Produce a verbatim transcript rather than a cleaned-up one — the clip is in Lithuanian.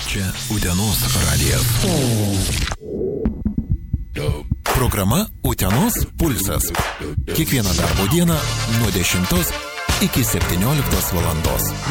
Čia Utenos radijas. Programa Utenos pulsas. Kiekvieną darbo dieną nuo dešimtos iki septynioliktos valandos.